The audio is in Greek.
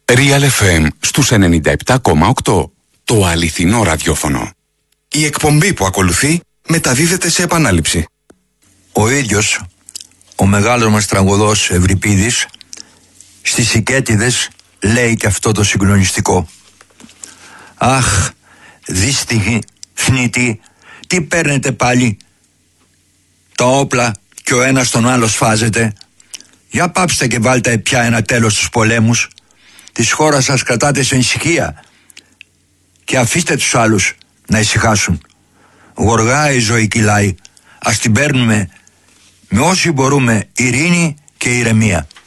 Real FM στους 97,8. Το αληθινό ραδιόφωνο. Η εκπομπή που ακολουθεί μεταδίδεται σε επανάληψη. Ο ίδιος, ο μεγάλος μας τραγουδός Ευρυπίδης, στις Οικέτιδες λέει και αυτό το συγκλονιστικό. Αχ, δύστιχοι θνητοί, τι παίρνετε πάλι? Τα όπλα και ο ένας τον άλλο σφάζεται. Για πάψτε και βάλτε πια ένα τέλος στους πολέμους. Της χώρας σας κρατάτε σε ησυχία και αφήστε τους άλλους να ησυχάσουν. Γοργά η ζωή κυλάει. Ας την παίρνουμε με όσοι μπορούμε ειρήνη και ηρεμία.